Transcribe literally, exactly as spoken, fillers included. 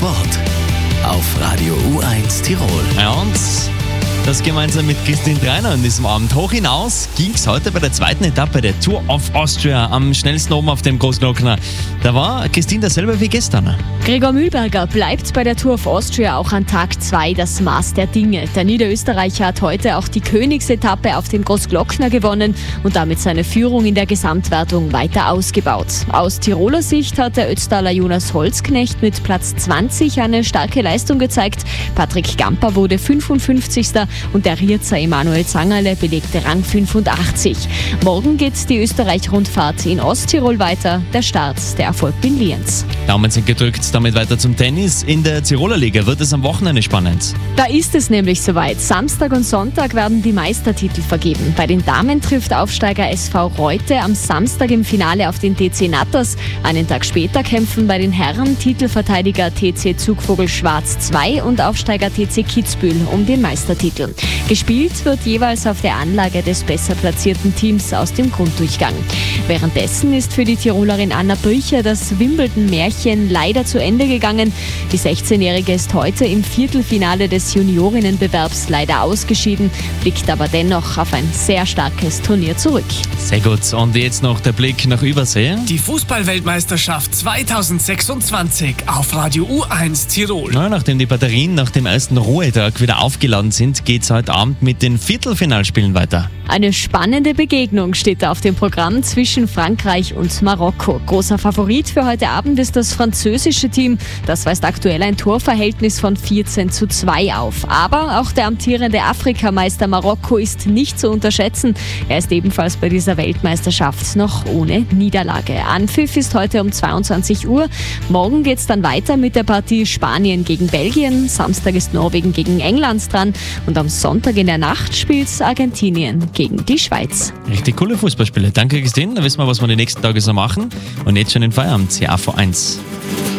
Sport auf Radio U eins Tirol. Ja, und das gemeinsam mit Christine Treiner an diesem Abend. Hoch hinaus ging es heute bei der zweiten Etappe der Tour of Austria am schnellsten oben auf dem Großglockner. Da war Christine dasselbe wie gestern. Gregor Mühlberger bleibt bei der Tour of Austria auch an Tag zwei das Maß der Dinge. Der Niederösterreicher hat heute auch die Königsetappe auf dem Großglockner gewonnen und damit seine Führung in der Gesamtwertung weiter ausgebaut. Aus Tiroler Sicht hat der Ötztaler Jonas Holzknecht mit Platz zwanzig eine starke Leistung gezeigt. Patrick Gamper wurde fünfundfünfzigster und der Rierzer Emanuel Zangerle belegte Rang fünfundachtzig. Morgen geht die Österreich-Rundfahrt in Osttirol weiter. Der Start, der erfolgt in Lienz. Daumen sind gedrückt, damit weiter zum Tennis. In der Tiroler Liga wird es am Wochenende spannend. Da ist es nämlich soweit. Samstag und Sonntag werden die Meistertitel vergeben. Bei den Damen trifft Aufsteiger S V Reute am Samstag im Finale auf den T C Natters. Einen Tag später kämpfen bei den Herren Titelverteidiger T C Zugvogel Schwarz zwei und Aufsteiger T C Kitzbühel um den Meistertitel. Gespielt wird jeweils auf der Anlage des besser platzierten Teams aus dem Grunddurchgang. Währenddessen ist für die Tirolerin Anna Brücher das Wimbledon-Märchen leider zu Ende gegangen. Die sechzehnjährige ist heute im Viertelfinale des Juniorinnenbewerbs leider ausgeschieden, blickt aber dennoch auf ein sehr starkes Turnier zurück. Sehr gut. Und jetzt noch der Blick nach Übersee. Die Fußball-Weltmeisterschaft zweitausendsechsundzwanzig auf Radio U eins Tirol. Na, nachdem die Batterien nach dem ersten Ruhetag wieder aufgeladen sind, geht es heute Abend mit den Viertelfinalspielen weiter. Eine spannende Begegnung steht da auf dem Programm zwischen Frankreich und Marokko. Großer Favorit für heute Abend ist das französische Team. Das weist aktuell ein Torverhältnis von vierzehn zu zwei auf. Aber auch der amtierende Afrikameister Marokko ist nicht zu unterschätzen. Er ist ebenfalls bei dieser Weltmeisterschaft noch ohne Niederlage. Anpfiff ist heute um zweiundzwanzig Uhr. Morgen geht es dann weiter mit der Partie Spanien gegen Belgien. Samstag ist Norwegen gegen England dran. Und am Sonntag in der Nacht spielt Argentinien gegen die Schweiz. Richtig coole Fußballspiele. Danke, Christine. Da wissen wir, was wir die nächsten Tage so machen. Und jetzt schon den Feierabend. C A V eins.